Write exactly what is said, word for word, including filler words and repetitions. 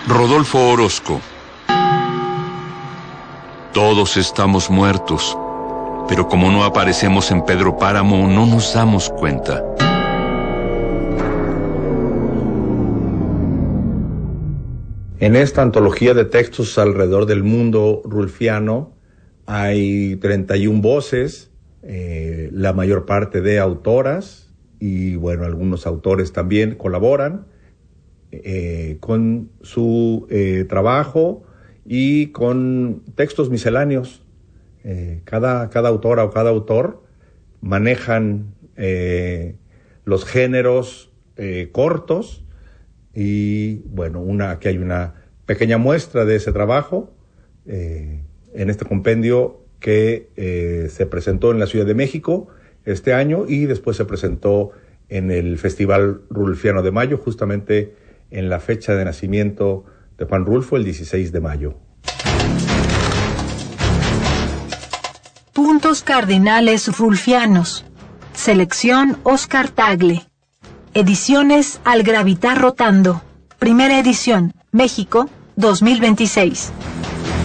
Rodolfo Orozco. Todos estamos muertos, pero como no aparecemos en Pedro Páramo, no nos damos cuenta. En esta antología de textos alrededor del mundo rulfiano hay treinta y una voces, eh, la mayor parte de autoras, y bueno, algunos autores también colaboran eh, con su eh, trabajo y con textos misceláneos. Eh, cada, cada autora o cada autor manejan eh, los géneros eh, cortos y bueno, una, aquí hay una pequeña muestra de ese trabajo eh, en este compendio que eh, se presentó en la Ciudad de México este año y después se presentó en el Festival Rulfiano de Mayo, justamente en la fecha de nacimiento de Juan Rulfo, el dieciséis de mayo. Puntos cardinales rulfianos. Selección Oscar Tagle. Ediciones Al Gravitar Rotando. Primera edición, México, dos mil veintiséis.